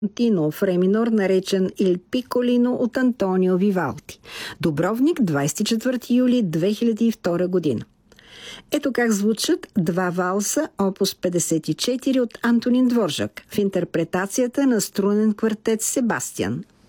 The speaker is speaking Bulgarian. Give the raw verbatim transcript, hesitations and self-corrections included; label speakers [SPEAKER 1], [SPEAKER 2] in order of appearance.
[SPEAKER 1] Тино в ре минор, наречен Il Piccolino от Антонио Вивалди. Дубровник, двадесет и четвърти юли две хиляди и втора година. Ето как звучат два валса, опус петдесет и четири от Антонин Дворжак в интерпретацията на струнен квартет Себастиан.